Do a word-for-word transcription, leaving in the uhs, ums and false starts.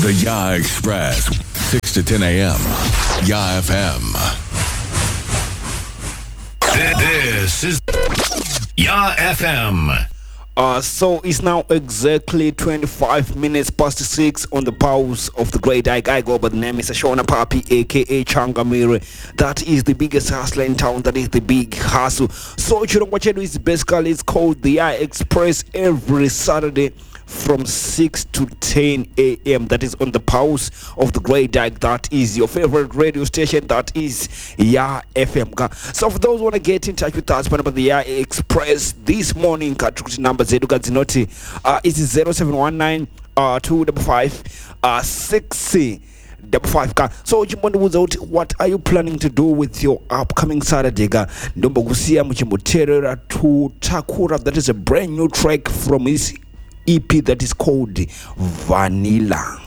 The Ya Express, six to ten a.m. Ya F M. This is Ya F M. Uh, so it's now exactly twenty-five minutes past six on the pulse of the great Ike. I go by the name is Shona Papi, aka Changamire. That is the biggest hustler in town. That is the big hustle. So you know what you do is basically it's called the Ya Express every Saturday from six to ten a.m. That is on the pulse of the great Ike. That is your favorite radio station. That is Ya F M. So for those who want to get in touch with us about the Ya Express this morning, number zetu kadzinoti uh, is zero seven one nine uh, two five five uh, six double five ka. So chimbondi out, what are you planning to do with your upcoming Saturday ga? Ndombo kusia mchimboterera to Takura. That is a brand new track from his E P that is called Vanilla.